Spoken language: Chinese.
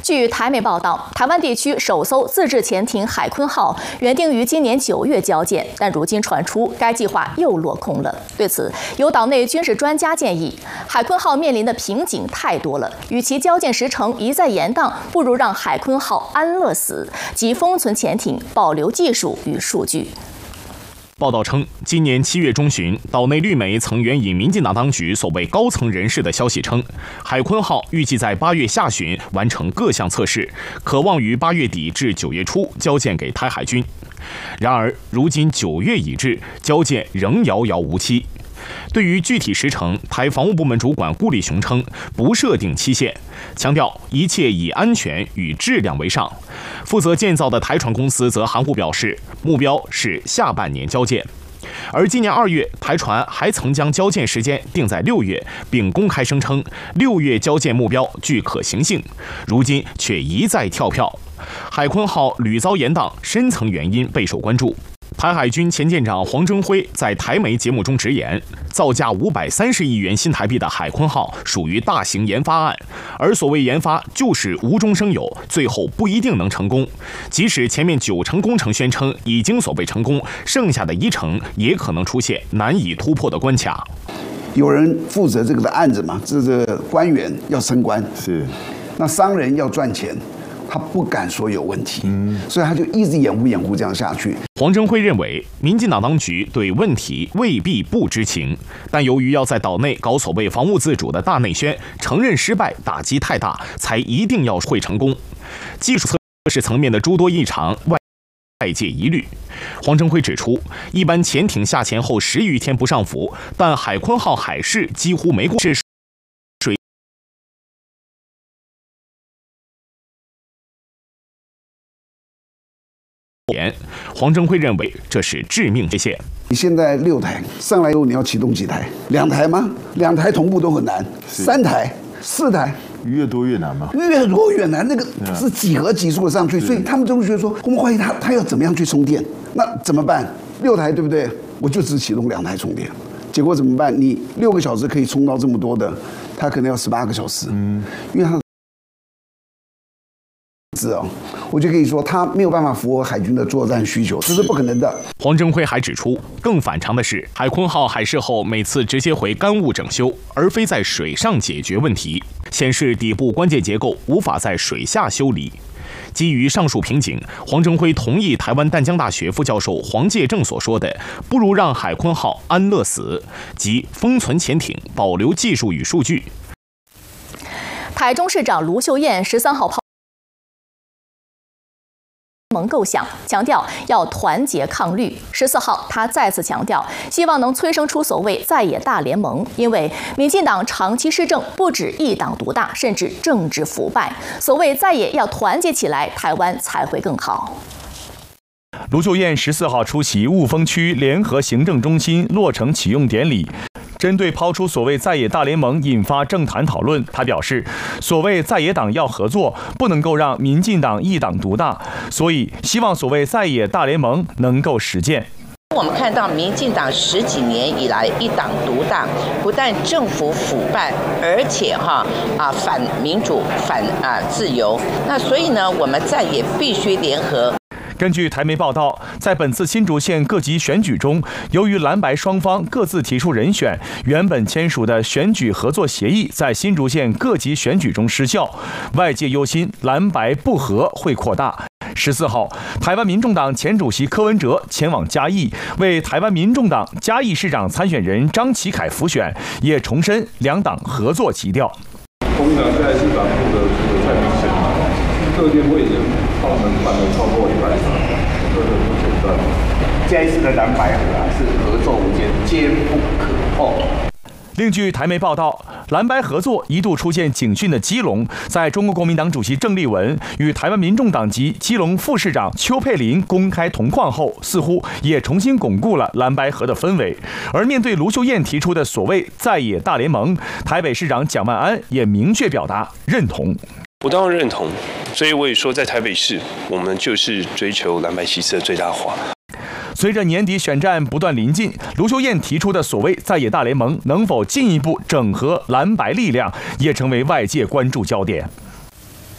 据台媒报道，台湾地区首艘自制潜艇海鲲号原定于今年9月交舰，但如今传出该计划又落空了。对此，有岛内军事专家建议，海鲲号面临的瓶颈太多了，与其交舰时程一再延宕，不如让海鲲号安乐死，即封存潜艇，保留技术与数据。 报道称，今年7月中旬，岛内绿媒曾援引民进党当局所谓高层人士的消息称，海鲲号预计在8月下旬完成各项测试，可望于8月底至9月初交舰给台海军。然而，如今9月已至，交舰仍遥遥无期。对于具体时程，台防务部门主管顾立雄称不设定期限，强调一切以安全与质量为上。负责建造的台船公司则含糊表示，目标是下半年交舰。而今年2月，台船还曾将交舰时间定在6月，并公开声称6月交舰目标具可行性，如今却一再跳票。海鲲号屡遭延宕，深层原因备受关注。台海军前舰长黄征辉在台媒节目中直言，造价530亿元新台币的海鲲号属于大型研发案，而所谓研发就是无中生有，最后不一定能成功。即使前面9成工程宣称已经所谓成功，剩下的1成也可能出现难以突破的关卡。 有人负责这个的案子嘛，这个官员要升官，是，那商人要赚钱。他不敢说有问题，所以他就一直掩护这样下去。 黄征辉认为，民进党当局对问题未必不知情，但由于要在岛内搞所谓防务自主的大内宣，承认失败打击太大，才一定要会成功。技术测试层面的诸多异常，外界疑虑。黄征辉指出，一般潜艇下潜后10余天不上浮，但海鲲号海试几乎没过。黄征辉认为这是致命缺陷。 你现在6台上来以后，你要启动几台？2台吗？2台同步都很难，3台、4台， 越多越难吗？ 越多越难，那个是几何级数的上去，所以他们都觉得说，我们怀疑他要怎么样去充电？那怎么办？6台对不对？我就只启动2台充电，结果怎么办？你6个小时可以充到这么多的，他可能要18个小时，因为他。我就可以说他没有办法符合海军的作战需求，这是不可能的。 黄征辉还指出，更反常的是，海鲲号海试后每次直接回干务整修，而非在水上解决问题，显示底部关键结构无法在水下修理。基于上述瓶颈，黄征辉同意台湾淡江大学副教授黄介正所说的，不如让海鲲号安乐死，即封存潜艇，保留技术与数据。 台中市长卢秀燕13号构想，强调要团结抗绿。14号，他再次强调，希望能催生出所谓在野大联盟，因为民进党长期施政不止一党独大，甚至政治腐败。所谓在野要团结起来，台湾才会更好。 卢秀燕14号出席雾峰区联合行政中心落成启用典礼。针对抛出所谓在野大联盟引发政坛讨论，他表示，所谓在野党要合作，不能够让民进党一党独大，所以希望所谓在野大联盟能够实践。 我们看到民进党10几年以来一党独大，不但政府腐败，而且反民主、反自由。那所以呢，我们在野必须联合。 根据台媒报道，在本次新竹县各级选举中，由于蓝白双方各自提出人选，原本签署的选举合作协议在新竹县各级选举中失效，外界忧心蓝白不和会扩大。14号，台湾民众党前主席柯文哲前往嘉义，为台湾民众党嘉义市长参选人张启凯辅选，也重申两党合作基调。 国民党在市长部的太明显了，各店会已经爆门办了超过100场，这个不简单。 嘉义市的蓝白合是合作无间，坚不可破。 另据台媒报道，蓝白合作一度出现警讯的基隆，在中国国民党主席郑丽文与台湾民众党籍基隆副市长邱佩琳公开同框后，似乎也重新巩固了蓝白合的氛围。而面对卢秀燕提出的所谓在野大联盟，台北市长蒋万安也明确表达认同。 我当然认同，所以我也说，在台北市，我们就是追求蓝白席次的最大化。 随着年底选战不断临近，卢秀燕提出的所谓在野大联盟能否进一步整合蓝白力量，也成为外界关注焦点。